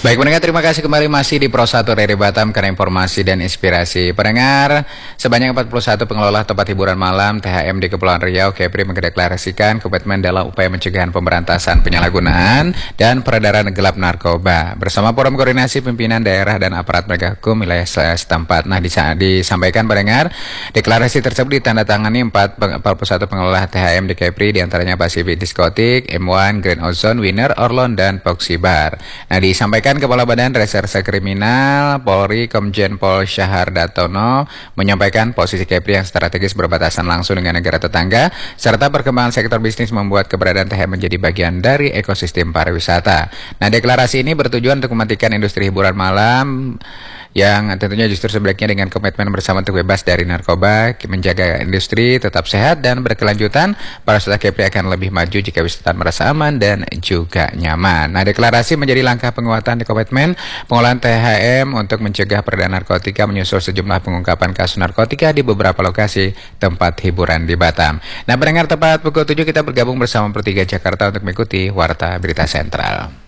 Baik pendengar, terima kasih kembali masih di Pro 1 dari Batam karena informasi dan inspirasi. Pendengar, sebanyak 41 pengelola tempat hiburan malam THM di Kepulauan Riau, Kepri mendeklarasikan komitmen dalam upaya pencegahan pemberantasan penyalahgunaan dan peredaran gelap narkoba bersama Forum Koordinasi Pimpinan Daerah dan Aparat Penegak Hukum wilayah setempat. Nah, disampaikan pendengar, deklarasi tersebut ditandatangani 41 pengelola THM di Kepri, diantaranya Pacific Diskotik, M1, Grand Ozone, Winner, Orlon, dan Foxy Bar. Nah, disampaikan Kepala Badan Reserse Kriminal Polri Komjen Pol Syahar Datono menyampaikan posisi Kepri yang strategis berbatasan langsung dengan negara tetangga serta perkembangan sektor bisnis membuat keberadaan THM menjadi bagian dari ekosistem pariwisata. Nah, deklarasi ini bertujuan untuk mematikan industri hiburan malam yang tentunya justru sebaliknya dengan komitmen bersama untuk bebas dari narkoba, menjaga industri tetap sehat dan berkelanjutan. Pariwisata Kepri akan lebih maju jika wisatawan merasa aman dan juga nyaman. Nah, deklarasi menjadi langkah penguatan di komitmen pengolahan THM untuk mencegah peredaran narkotika menyusul sejumlah pengungkapan kasus narkotika di beberapa lokasi tempat hiburan di Batam. Nah, pendengar, tepat pukul 7 kita bergabung bersama Pro 3 Jakarta untuk mengikuti Warta Berita Sentral.